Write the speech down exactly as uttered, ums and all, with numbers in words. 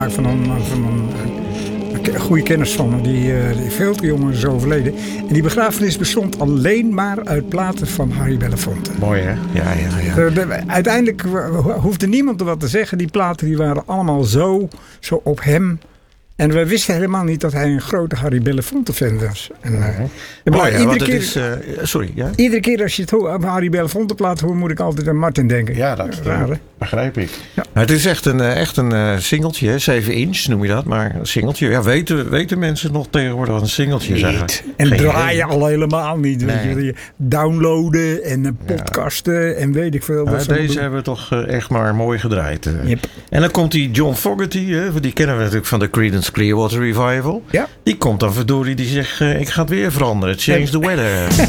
Van een, van een, een goede kennis van me, die, uh, die veel te jong is overleden. En die begrafenis bestond alleen maar uit platen van Harry Belafonte. Mooi hè? Ja, ja, ja. De, de, uiteindelijk hoefde niemand er wat te zeggen. Die platen die waren allemaal zo, zo op hem. En we wisten helemaal niet dat hij een grote Harry Belafonte fan was. En, uh, oh, ja, iedere, keer, is, uh, sorry, ja? iedere keer als je het hoort, Harry Belafonte plaat hoort, moet ik altijd aan Martin denken. Ja, dat Raar, uh, begrijp ik. Ja. Nou, het is echt een, echt een uh, singeltje, hè? zeven inch noem je dat, maar een singeltje. Ja, weten, weten mensen nog tegenwoordig wat een singeltje is eigenlijk? En Geen draaien al helemaal niet. Nee. Weet je, downloaden en uh, podcasten ja. en weet ik veel. Ja, deze hebben we toch uh, echt maar mooi gedraaid. Uh. Yep. En dan komt die John Fogerty, hè? Die kennen we natuurlijk van de Creedence Clearwater Revival. Ja. Die komt dan verdorie, die zegt, uh, ik ga het weer veranderen. Change the weather.